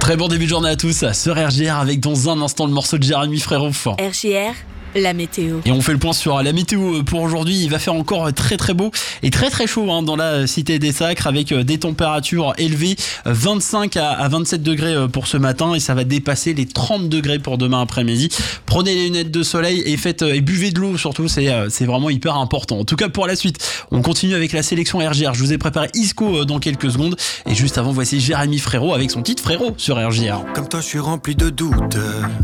Très bon début de journée à tous sur RJR avec dans un instant le morceau de Jérémy Frérot. RJR, la météo. Et on fait le point sur la météo pour aujourd'hui. Il va faire encore très très beau et très très chaud dans la cité des Sacres avec des températures élevées, 25 à 27 degrés pour ce matin et ça va dépasser les 30 degrés pour demain après-midi. Prenez les lunettes de soleil et buvez de l'eau surtout, c'est vraiment hyper important. En tout cas pour la suite, on continue avec la sélection RJR. Je vous ai préparé Isco dans quelques secondes et juste avant voici Jérémy Frérot avec son titre Frérot sur RJR. Comme toi je suis rempli de doutes.